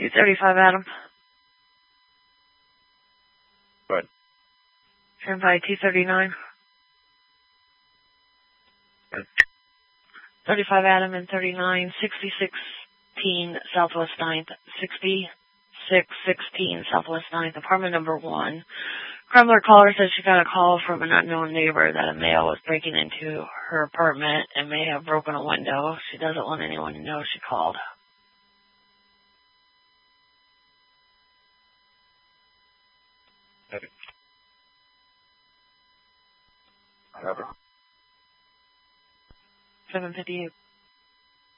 235 Adam. Good. Standby 239. 35 Adam and 39, 6016 Southwest 9th, 6616 Southwest 9th, apartment number 1. Crumbler caller says she got a call from an unknown neighbor that a male was breaking into her apartment and may have broken a window. She doesn't want anyone to know she called. Okay. 758.